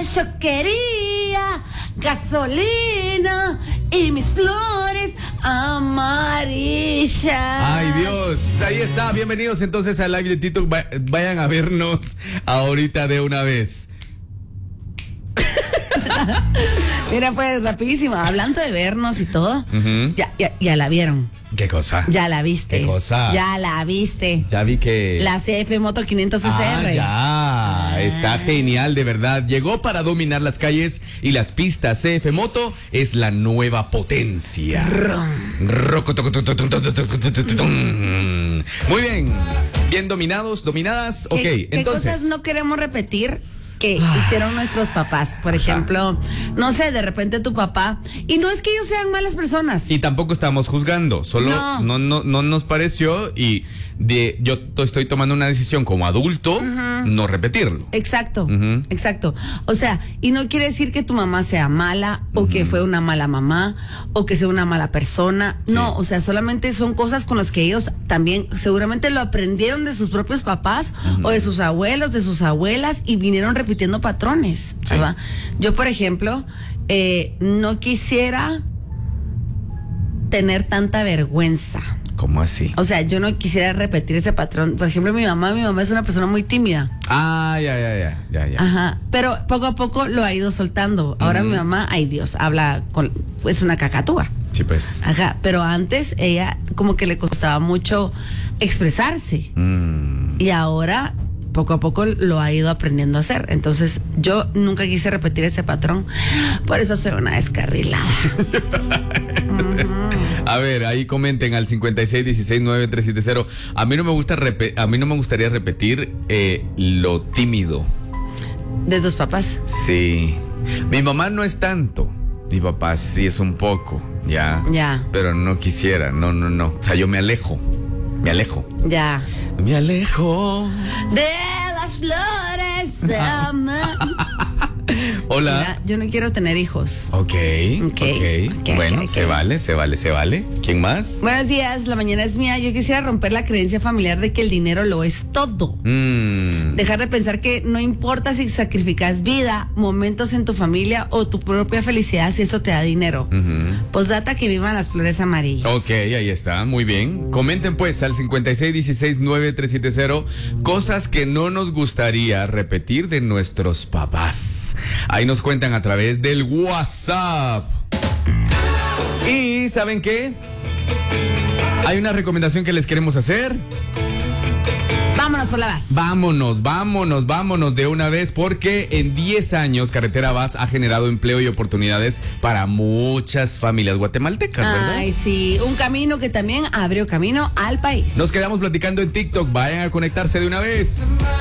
yo quería gasolina y mis flores amarillas. Ay, Dios, ahí está. Bienvenidos entonces al live de TikTok. Vayan a vernos ahorita de una vez. Mira, pues, rapidísimo, hablando de vernos y todo, ya la vieron. ¿Qué cosa? Ya la viste. ¿Qué cosa? Ya la viste. Ya vi que... La CF Moto 500 SR. Está genial, de verdad. Llegó para dominar las calles y las pistas. CF Moto es la nueva potencia. Muy bien. Bien dominados, dominadas. Ok, ¿Qué entonces... cosas no queremos repetir que hicieron nuestros papás? Por ejemplo, no sé, de repente tu papá, y no es que ellos sean malas personas. Y tampoco estamos juzgando, solo no nos pareció y yo estoy tomando una decisión como adulto, no repetirlo. Exacto, exacto. O sea, y no quiere decir que tu mamá sea mala o que fue una mala mamá o que sea una mala persona. Sí. No, o sea, solamente son cosas con las que ellos también seguramente lo aprendieron de sus propios papás o de sus abuelos, de sus abuelas y vinieron repitiendo patrones, ¿verdad? Sí. Yo, por ejemplo, no quisiera tener tanta vergüenza. ¿Cómo así? O sea, yo no quisiera repetir ese patrón. Por ejemplo, mi mamá es una persona muy tímida. Ah, ya. Ajá, pero poco a poco lo ha ido soltando. Ahora mi mamá, ay Dios, habla es una cacatúa. Sí, pues. Ajá, pero antes ella como que le costaba mucho expresarse. Y ahora poco a poco lo ha ido aprendiendo a hacer. Entonces yo nunca quise repetir ese patrón. Por eso soy una descarrilada. A ver, ahí comenten al 56169370. A mí no me gustaría repetir lo tímido. ¿De tus papás? Sí. Mi mamá no es tanto. Mi papá sí es un poco, ya. Pero no quisiera, no. O sea, yo me alejo. Ya. Me alejo de las flores. Hola. Mira, yo no quiero tener hijos. Ok. Bueno, se vale. ¿Quién más? Buenos días, la mañana es mía. Yo quisiera romper la creencia familiar de que el dinero lo es todo. Dejar de pensar que no importa si sacrificas vida, momentos en tu familia o tu propia felicidad si eso te da dinero. Postdata, que vivan las flores amarillas. Ok, ahí está, muy bien. Comenten pues al 56169370 cosas que no nos gustaría repetir de nuestros papás. Ahí nos cuentan a través del WhatsApp. Y ¿saben qué? Hay una recomendación que les queremos hacer. Vámonos por la VAS. Vámonos de una vez, porque en 10 años Carretera VAS ha generado empleo y oportunidades para muchas familias guatemaltecas, ¿verdad? Ay, sí, un camino que también abrió camino al país. Nos quedamos platicando en TikTok, vayan a conectarse de una vez.